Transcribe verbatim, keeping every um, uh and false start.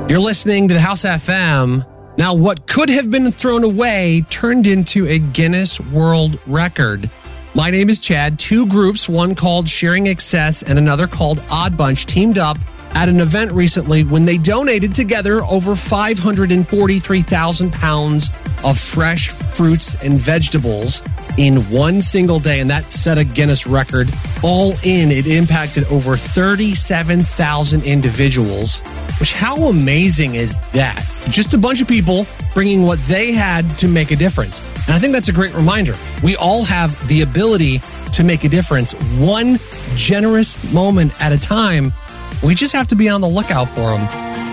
You're listening to the House F M. Now, what could have been thrown away turned into a Guinness World Record. My name is Chad. Two groups, one called Sharing Excess and another called Odd Bunch, teamed up at an event recently when they donated together over five hundred forty-three thousand pounds of fresh fruits and vegetables in one single day, and that set a Guinness record. All in, it impacted over thirty-seven thousand individuals, which how amazing is that? Just a bunch of people bringing what they had to make a difference. And I think that's a great reminder. We all have the ability to make a difference, one generous moment at a time. We just have to be on the lookout for them.